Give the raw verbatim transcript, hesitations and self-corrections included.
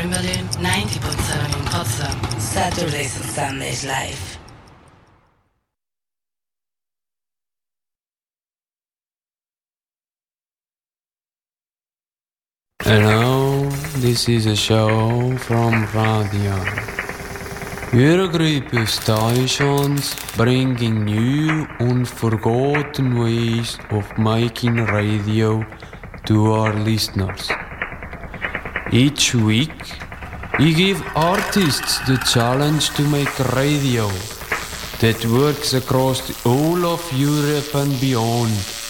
in Berlin, ninety point seven in Potsdam. Saturdays and Sundays live. Hello, this is a show from radio. Your group of stations bringing new unforgotten ways of making radio to our listeners. Each week, we give artists the challenge to make radio that works across the whole of Europe and beyond.